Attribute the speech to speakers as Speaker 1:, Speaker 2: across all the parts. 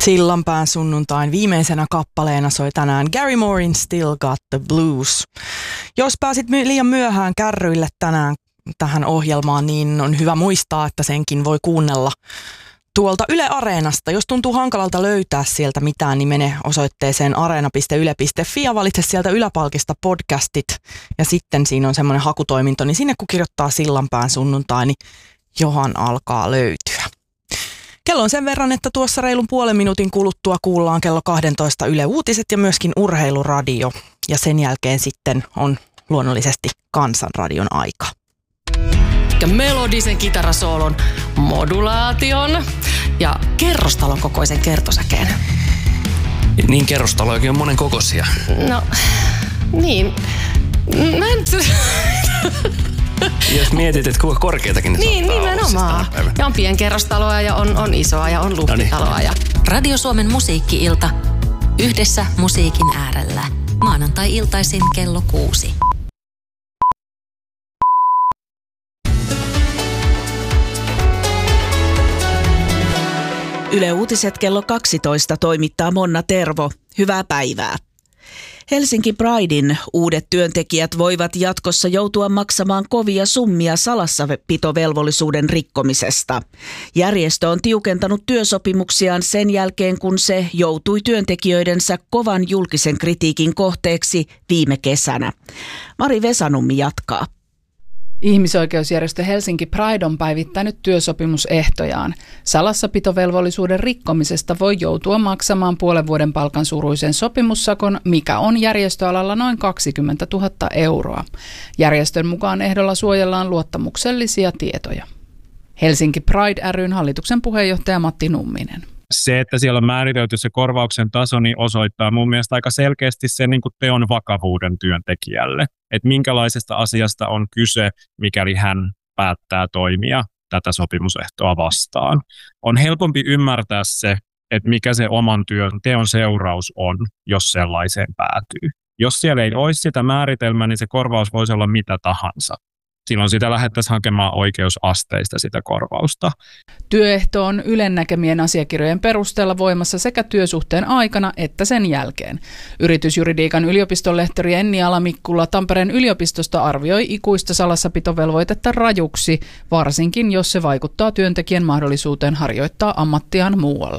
Speaker 1: Sillanpään sunnuntain viimeisenä kappaleena soi tänään Gary Moorein Still Got the Blues. Jos pääsit liian myöhään kärryille tänään tähän ohjelmaan, niin on hyvä muistaa, että senkin voi kuunnella tuolta Yle Areenasta. Jos tuntuu hankalalta löytää sieltä mitään, niin mene osoitteeseen areena.yle.fi ja valitse sieltä yläpalkista podcastit. Ja sitten siinä on semmoinen hakutoiminto, niin sinne kun kirjoittaa Sillanpään sunnuntai, niin johan alkaa löytyä. Kello on sen verran, että tuossa reilun puolen minuutin kuluttua kuullaan kello 12 Yle Uutiset ja myöskin Urheiluradio. Ja sen jälkeen sitten on luonnollisesti Kansanradion aika.
Speaker 2: Melodisen kitarasoolon, modulaation ja kerrostalon kokoisen kertosäkeen.
Speaker 3: Niin kerrostalojakin on monen kokoisia.
Speaker 2: No, niin. Mä en...
Speaker 3: Jos mietit, että kuinka korkeitakin ne
Speaker 2: niin, nimenomaan. Ja on pienkerrostaloa ja on isoa ja on luhtitaloa. Ja...
Speaker 4: Radio Suomen musiikki-ilta. Yhdessä musiikin äärellä. Maanantai-iltaisin kello 6.
Speaker 5: Yle Uutiset kello 12 toimittaa Monna Tervo. Hyvää päivää. Helsinki Pridein uudet työntekijät voivat jatkossa joutua maksamaan kovia summia salassapitovelvollisuuden rikkomisesta. Järjestö on tiukentanut työsopimuksiaan sen jälkeen, kun se joutui työntekijöidensä kovan julkisen kritiikin kohteeksi viime kesänä. Mari Vesanummi jatkaa.
Speaker 6: Ihmisoikeusjärjestö Helsinki Pride on päivittänyt työsopimusehtojaan. Salassapitovelvollisuuden rikkomisesta voi joutua maksamaan puolen vuoden palkan suuruisen sopimussakon, mikä on järjestöalalla noin 20 000 euroa. Järjestön mukaan ehdolla suojellaan luottamuksellisia tietoja. Helsinki Pride ry:n hallituksen puheenjohtaja Matti Numminen.
Speaker 7: Se, että siellä on määritelty se korvauksen taso, niin osoittaa mun mielestä aika selkeästi sen niin kuin teon vakavuuden työntekijälle. Että minkälaisesta asiasta on kyse, mikäli hän päättää toimia tätä sopimusehtoa vastaan. On helpompi ymmärtää se, että mikä se oman teon seuraus on, jos sellaiseen päätyy. Jos siellä ei olisi sitä määritelmää, niin se korvaus voisi olla mitä tahansa. Silloin sitä lähdettäisiin hakemaan oikeusasteista sitä korvausta.
Speaker 6: Työehto on Ylen näkemien asiakirjojen perusteella voimassa sekä työsuhteen aikana että sen jälkeen. Yritysjuridiikan yliopistonlehtori Enni Alamikkula Tampereen yliopistosta arvioi ikuista salassapitovelvoitetta rajuksi, varsinkin jos se vaikuttaa työntekijän mahdollisuuteen harjoittaa ammattiaan muualla.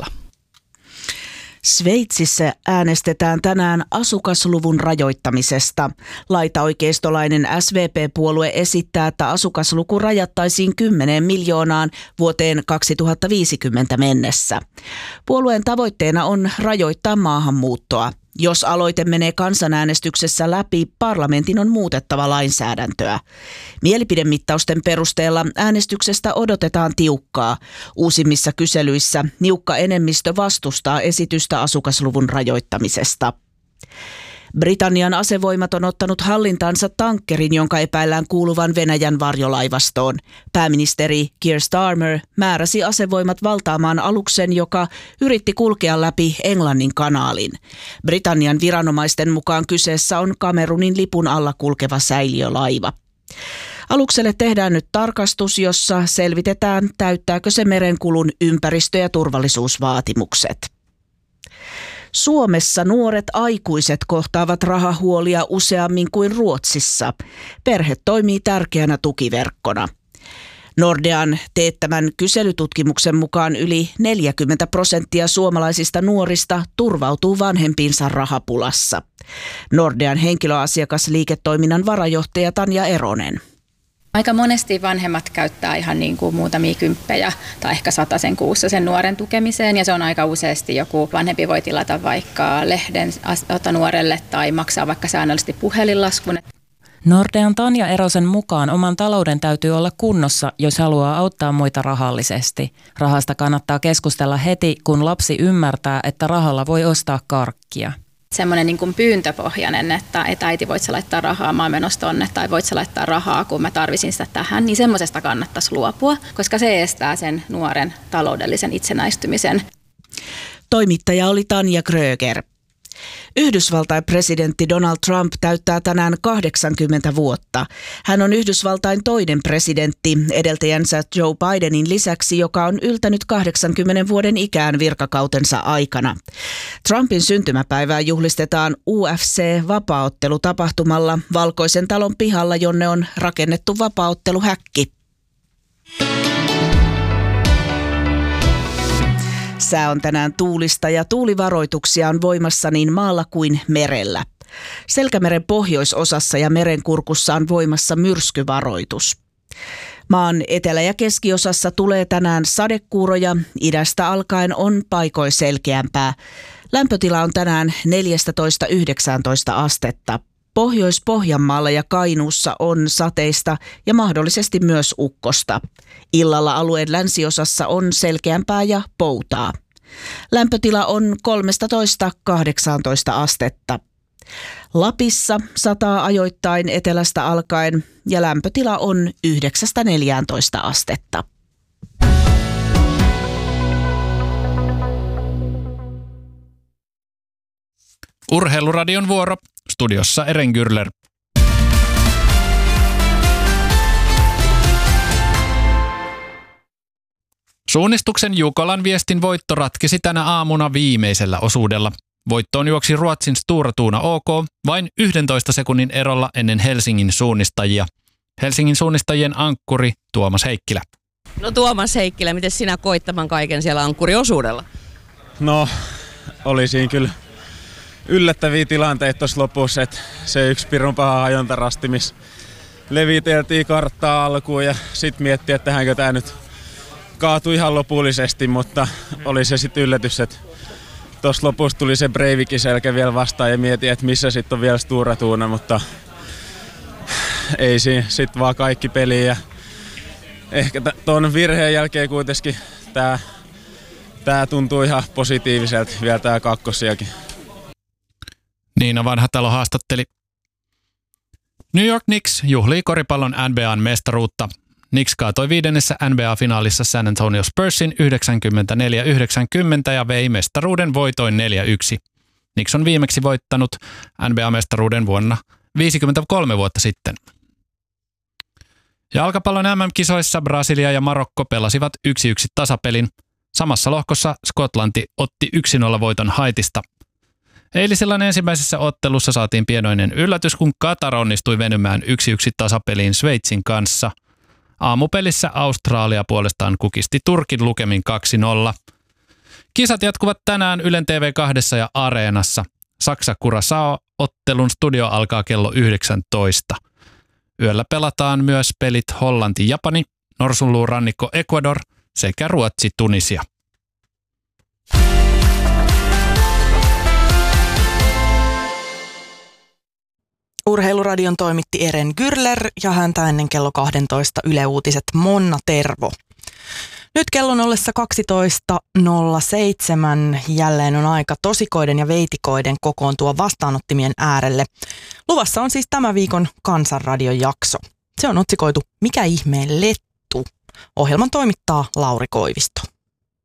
Speaker 5: Sveitsissä äänestetään tänään asukasluvun rajoittamisesta. Laitaoikeistolainen SVP-puolue esittää, että asukasluku rajattaisiin 10 miljoonaan vuoteen 2050 mennessä. Puolueen tavoitteena on rajoittaa maahanmuuttoa. Jos aloite menee kansanäänestyksessä läpi, parlamentin on muutettava lainsäädäntöä. Mielipidemittausten perusteella äänestyksestä odotetaan tiukkaa. Uusimmissa kyselyissä niukka enemmistö vastustaa esitystä asukasluvun rajoittamisesta. Britannian asevoimat on ottanut hallintaansa tankkerin, jonka epäillään kuuluvan Venäjän varjolaivastoon. Pääministeri Keir Starmer määräsi asevoimat valtaamaan aluksen, joka yritti kulkea läpi Englannin kanaalin. Britannian viranomaisten mukaan kyseessä on Kamerunin lipun alla kulkeva säiliölaiva. Alukselle tehdään nyt tarkastus, jossa selvitetään, täyttääkö se merenkulun ympäristö- ja turvallisuusvaatimukset. Suomessa nuoret aikuiset kohtaavat rahahuolia useammin kuin Ruotsissa. Perhe toimii tärkeänä tukiverkkona. Nordean teettämän kyselytutkimuksen mukaan yli 40% suomalaisista nuorista turvautuu vanhempiinsa rahapulassa. Nordean henkilöasiakasliiketoiminnan varajohtaja Tanja Eronen.
Speaker 8: Aika monesti vanhemmat käyttää ihan niin kuin muutamia kymppejä tai ehkä 100 kuussa sen nuoren tukemiseen, ja se on aika useasti joku vanhempi voi tilata vaikka lehden nuorelle tai maksaa vaikka säännöllisesti puhelinlaskun.
Speaker 9: Nordean Tanja Erosen mukaan oman talouden täytyy olla kunnossa, jos haluaa auttaa muita rahallisesti. Rahasta kannattaa keskustella heti, kun lapsi ymmärtää, että rahalla voi ostaa karkkia.
Speaker 8: Semmoinen niin kuin pyyntöpohjainen, että äiti, voit sä laittaa rahaa, mä oon menossa tonne, tai voit sä laittaa rahaa, kun mä tarvisin sitä tähän, niin semmoisesta kannattaisi luopua, koska se estää sen nuoren taloudellisen itsenäistymisen.
Speaker 5: Toimittaja oli Tanja Kröger. Yhdysvaltain presidentti Donald Trump täyttää tänään 80 vuotta. Hän on Yhdysvaltain toinen presidentti edeltäjänsä Joe Bidenin lisäksi, joka on yltänyt 80 vuoden ikään virkakautensa aikana. Trumpin syntymäpäivää juhlistetaan UFC-vapaaottelutapahtumalla Valkoisen talon pihalla, jonne on rakennettu vapaaotteluhäkki. Sää on tänään tuulista ja tuulivaroituksia on voimassa niin maalla kuin merellä. Selkämeren pohjoisosassa ja merenkurkussa on voimassa myrskyvaroitus. Maan etelä- ja keskiosassa tulee tänään sadekuuroja, idästä alkaen on paikoin selkeämpää. Lämpötila on tänään 14–19 astetta. Pohjois-Pohjanmaalla ja Kainuussa on sateista ja mahdollisesti myös ukkosta. Illalla alueen länsiosassa on selkeämpää ja poutaa. Lämpötila on 13–18 astetta. Lapissa sataa ajoittain etelästä alkaen ja lämpötila on 9–14 astetta.
Speaker 10: Urheiluradion vuoro. Studiossa Eren Gürler. Suunnistuksen Jukolan viestin voitto ratkesi tänä aamuna viimeisellä osuudella. Voittoon juoksi Ruotsin Stora Tuuna OK vain 11 sekunnin erolla ennen Helsingin suunnistajia. Helsingin suunnistajien ankkuri Tuomas Heikkilä.
Speaker 11: No Tuomas Heikkilä, miten sinä koit tämän kaiken siellä ankkuriosuudella?
Speaker 12: No, oli siinä kyllä yllättäviä tilanteita tuossa lopussa, että se yksi pirun paha hajontarasti, missä leviteltiin karttaa alkuun ja sitten miettii, että tähänkö tämä nyt kaatui ihan lopullisesti, mutta oli se sitten yllätys, että tuossa lopussa tuli se Breivikin selkä vielä vastaan ja mietin, että missä sitten on vielä Stora Tuuna, mutta ei siinä sitten vaan kaikki peliin ja ehkä tuon virheen jälkeen kuitenkin tämä tuntuu ihan positiiviselta vielä tämä kakkosiakin.
Speaker 10: Niina Vanhatalo haastatteli. New York Knicks juhlii koripallon NBA:n mestaruutta. Knicks kaatoi 5. NBA-finaalissa San Antonio Spursin 94–90 ja vei mestaruuden voitoin 4-1. Knicks on viimeksi voittanut NBA-mestaruuden vuonna 53 vuotta sitten. Jalkapallon MM-kisoissa Brasilia ja Marokko pelasivat 1-1 tasapelin. Samassa lohkossa Skotlanti otti 1-0 voiton Haitista. Eilisillan ensimmäisessä ottelussa saatiin pienoinen yllätys, kun Katar onnistui venymään 1-1 tasapeliin Sveitsin kanssa. Aamupelissä Australia puolestaan kukisti Turkin lukemin 2-0. Kisat jatkuvat tänään Ylen TV2 ja Areenassa. Saksa-Curaçao-ottelun studio alkaa kello 19. Yöllä pelataan myös pelit Hollanti-Japani, Norsunluurannikko Ecuador sekä Ruotsi-Tunisia.
Speaker 1: Urheiluradion toimitti Eren Gürler ja häntä ennen kello 12 Yle Uutiset Monna Tervo. Nyt kellon ollessa 12.07 jälleen on aika tosikoiden ja veitikoiden kokoontua vastaanottimien äärelle. Luvassa on siis tämä viikon Kansanradion jakso. Se on otsikoitu Mikä ihmeen lettu? Ohjelman toimittaa Lauri Koivisto.